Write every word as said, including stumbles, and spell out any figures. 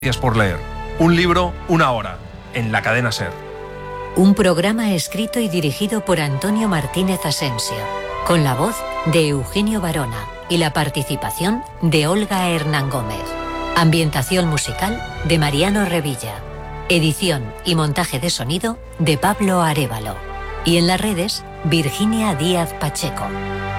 Gracias por leer. Un libro, una hora, en la cadena SER. Un programa escrito y dirigido por Antonio Martínez Asensio, con la voz de Eugenio Barona y la participación de Olga Hernán Gómez. Ambientación musical de Mariano Revilla. Edición y montaje de sonido de Pablo Arévalo. Y en las redes, Virginia Díaz Pacheco.